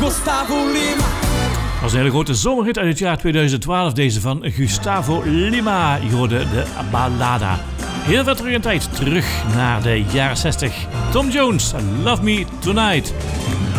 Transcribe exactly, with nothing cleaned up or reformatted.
Dat was een hele grote zomerhit uit het jaar tweeduizend twaalf. Deze van Gustavo Lima. Je hoorde de Ballada. Heel veel terug in tijd. Terug naar de jaren zestig. Tom Jones, Love Me Tonight.